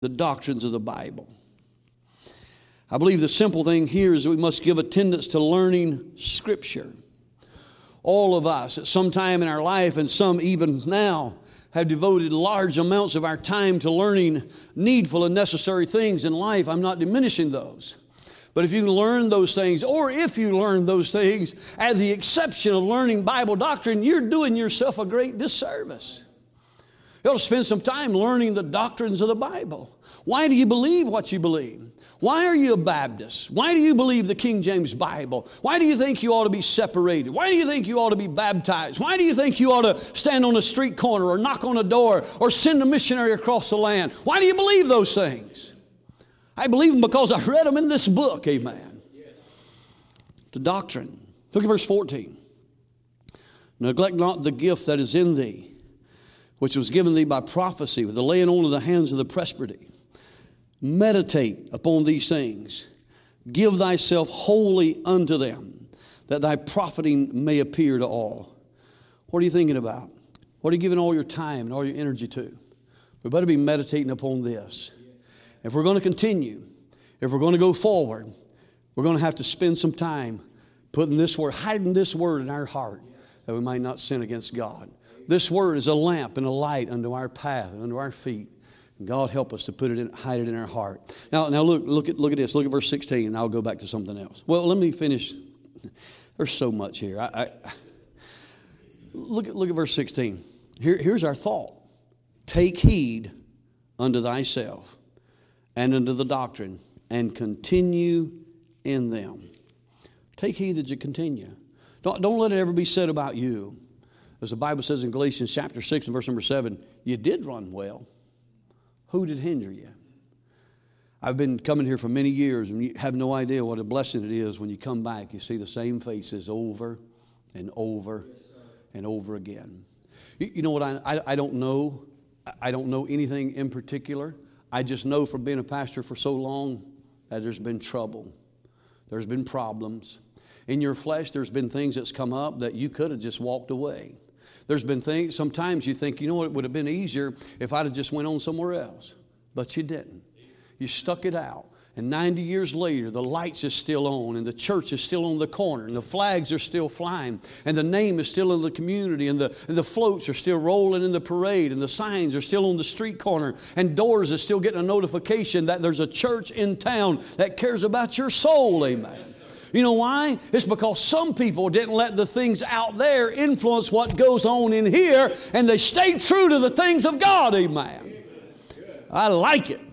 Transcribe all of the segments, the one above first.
the doctrines of the Bible. I believe the simple thing here is that we must give attendance to learning Scripture. All of us at some time in our life, and some even now, have devoted large amounts of our time to learning needful and necessary things in life. I'm not diminishing those. But if you learn those things, or if you learn those things at the exception of learning Bible doctrine, you're doing yourself a great disservice. You ought to spend some time learning the doctrines of the Bible. Why do you believe what you believe? Why are you a Baptist? Why do you believe the King James Bible? Why do you think you ought to be separated? Why do you think you ought to be baptized? Why do you think you ought to stand on a street corner or knock on a door or send a missionary across the land? Why do you believe those things? I believe them because I read them in this book, amen. The doctrine. Look at verse 14. Neglect not the gift that is in thee, which was given thee by prophecy with the laying on of the hands of the presbytery. Meditate upon these things. Give thyself wholly unto them, that thy profiting may appear to all. What are you thinking about? What are you giving all your time and all your energy to? We better be meditating upon this. If we're going to continue, if we're going to go forward, we're going to have to spend some time putting this word, hiding this word in our heart, that we might not sin against God. This word is a lamp and a light unto our path and unto our feet. God help us to put it in, hide it in our heart. Now look at this. Look at verse 16, and I'll go back to something else. Well, let me finish. There's so much here. Look at verse 16. Here's our thought. Take heed unto thyself and unto the doctrine, and continue in them. Take heed that you continue. Don't let it ever be said about you. As the Bible says in Galatians chapter 6 and verse number 7, you did run well. Who did hinder you? I've been coming here for many years, and you have no idea what a blessing it is when you come back. You see the same faces over and over and over again. You know what? I don't know. I don't know anything in particular. I just know from being a pastor for so long that there's been trouble. There's been problems. In your flesh, there's been things that's come up that you could have just walked away. There's been things, sometimes you think, you know what, it would have been easier if I'd have just went on somewhere else. But you didn't. You stuck it out. And 90 years later, the lights is still on, and the church is still on the corner, and the flags are still flying, and the name is still in the community, and the floats are still rolling in the parade, and the signs are still on the street corner, and doors is still getting a notification that there's a church in town that cares about your soul, amen. You know why? It's because some people didn't let the things out there influence what goes on in here, and they stayed true to the things of God, amen. I like it.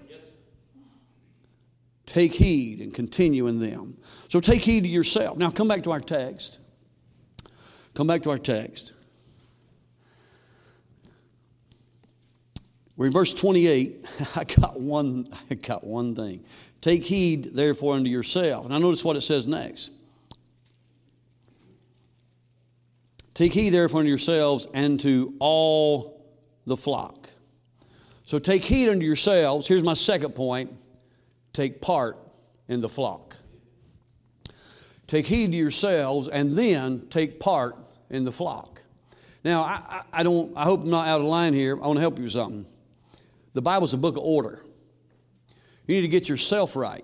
Take heed and continue in them. So take heed to yourself. Now come back to our text. Come back to our text. We're in verse 28. I got one thing. Take heed, therefore, unto yourself. Now notice what it says next. Take heed, therefore, unto yourselves and to all the flock. So take heed unto yourselves. Here's my second point. Take part in the flock. Take heed to yourselves and then take part in the flock. Now, I hope I'm not out of line here. I want to help you with something. The Bible's a book of order. You need to get yourself right.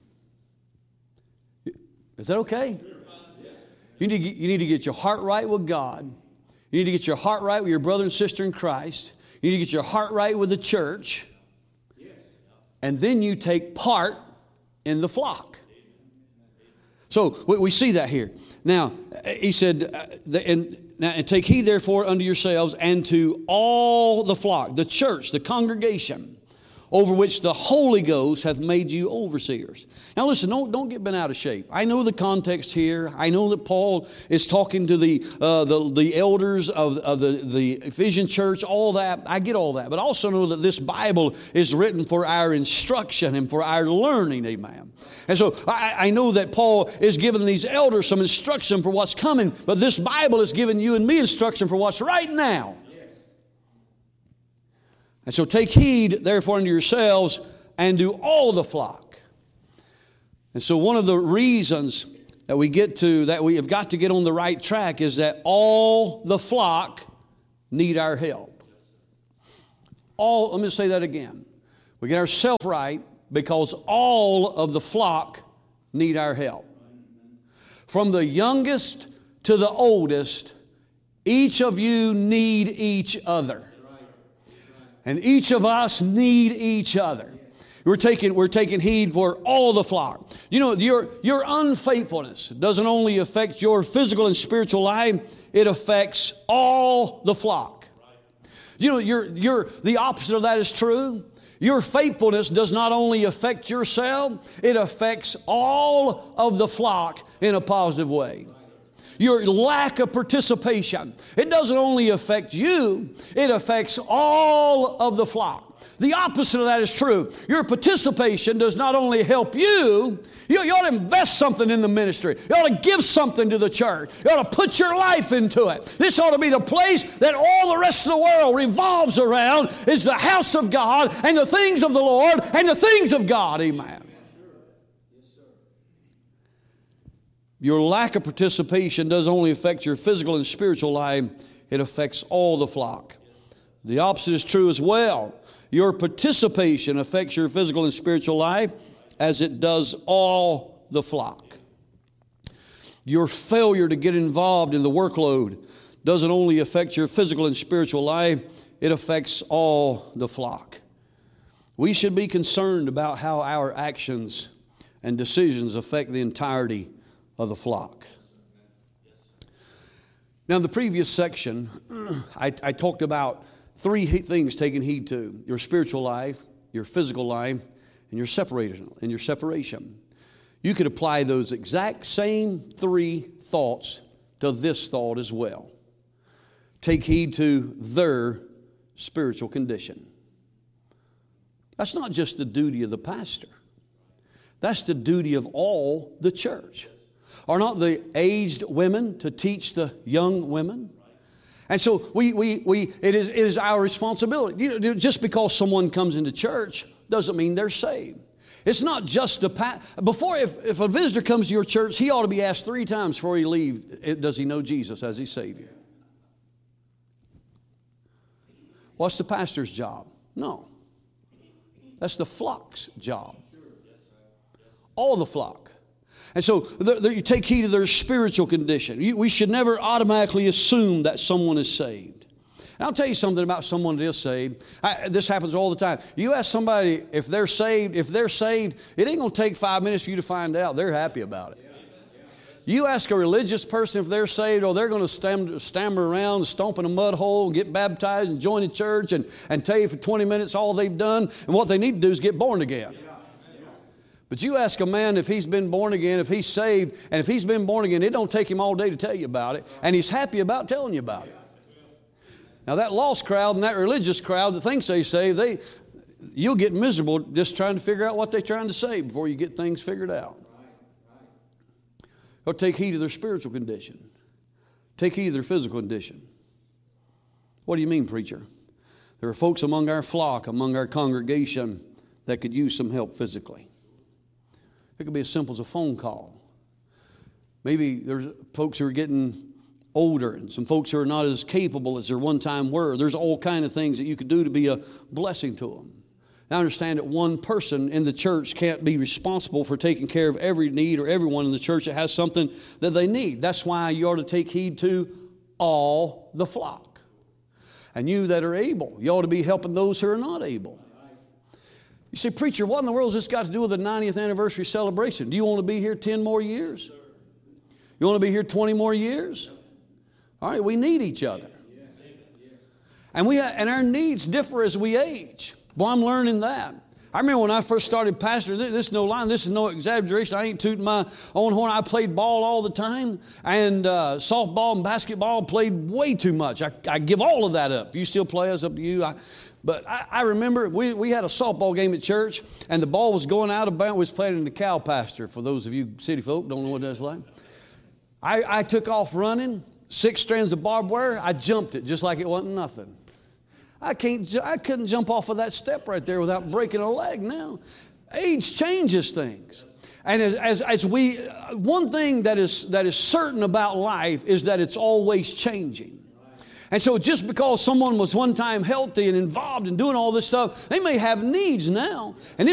Is that okay? You need to get your heart right with God. You need to get your heart right with your brother and sister in Christ. You need to get your heart right with the church. And then you take part in the flock. So we see that here. Now, he said, and take heed therefore unto yourselves and to all the flock, the church, the congregation, over which the Holy Ghost hath made you overseers. Now listen, don't get bent out of shape. I know the context here. I know that Paul is talking to the elders of the Ephesian church, all that. I get all that. But I also know that this Bible is written for our instruction and for our learning, amen. And so I know that Paul is giving these elders some instruction for what's coming, but this Bible is giving you and me instruction for what's right now. And so take heed, therefore, unto yourselves and to all the flock. And so one of the reasons that we have got to get on the right track is that all the flock need our help. Let me say that again. We get ourselves right because all of the flock need our help. From the youngest to the oldest, each of you need each other. And each of us need each other. We're taking heed for all the flock. You know, your unfaithfulness doesn't only affect your physical and spiritual life, it affects all the flock. You know, the opposite of that is true. Your faithfulness does not only affect yourself, it affects all of the flock in a positive way. Your lack of participation, it doesn't only affect you, it affects all of the flock. The opposite of that is true. Your participation does not only help you ought to invest something in the ministry. You ought to give something to the church. You ought to put your life into it. This ought to be the place that all the rest of the world revolves around, is the house of God and the things of the Lord and the things of God. Amen. Your lack of participation doesn't only affect your physical and spiritual life, it affects all the flock. The opposite is true as well. Your participation affects your physical and spiritual life as it does all the flock. Your failure to get involved in the workload doesn't only affect your physical and spiritual life, it affects all the flock. We should be concerned about how our actions and decisions affect the entirety of the flock. Now, in the previous section, I talked about three things taking heed to: your spiritual life, your physical life, and your separation. You could apply those exact same three thoughts to this thought as well. Take heed to their spiritual condition. That's not just the duty of the pastor. That's the duty of all the church. Are not the aged women to teach the young women? And so it is our responsibility. You know, just because someone comes into church doesn't mean they're saved. It's not just if a visitor comes to your church, he ought to be asked 3 times before he leaves, does he know Jesus as his Savior? What's the pastor's job? No. That's the flock's job. All the flock. And so you take heed of their spiritual condition. We should never automatically assume that someone is saved. And I'll tell you something about someone that is saved. This happens all the time. You ask somebody if they're saved, it ain't going to take 5 minutes for you to find out. They're happy about it. You ask a religious person if they're saved, or they're going to stammer around, stomp in a mud hole, get baptized and join the church and tell you for 20 minutes all they've done, and what they need to do is get born again. But you ask a man if he's been born again, if he's saved, and if he's been born again, it don't take him all day to tell you about it, and he's happy about telling you about it. Now that lost crowd and that religious crowd that thinks they saved, you'll get miserable just trying to figure out what they're trying to say before you get things figured out. They'll take heed of their spiritual condition. Take heed of their physical condition. What do you mean, preacher? There are folks among our flock, among our congregation, that could use some help physically. It could be as simple as a phone call. Maybe there's folks who are getting older and some folks who are not as capable as their one time were. There's all kinds of things that you could do to be a blessing to them. Now, I understand that one person in the church can't be responsible for taking care of every need, or everyone in the church that has something that they need. That's why you ought to take heed to all the flock. And you that are able, you ought to be helping those who are not able. You say, preacher, what in the world has this got to do with the 90th anniversary celebration? Do you want to be here 10 more years? You want to be here 20 more years? All right, we need each other. And our needs differ as we age. Well, I'm learning that. I remember when I first started pastoring, this is no lie, this is no exaggeration. I ain't tooting my own horn. I played ball all the time, and softball and basketball played way too much. I give all of that up. You still play, it's up to you. But I remember we had a softball game at church, and the ball was going out of bounds. We was playing in the cow pasture. For those of you city folk don't know what that's like. I took off running, 6 strands of barbed wire. I jumped it just like it wasn't nothing. I couldn't jump off of that step right there without breaking a leg now. Age changes things. And one thing that is certain about life is that it's always changing. And so just because someone was one time healthy and involved in doing all this stuff, they may have needs now. And